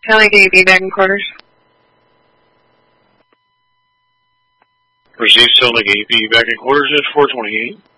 Kelly, can you be back in quarters? Received Silnick AP back in quarters at 428.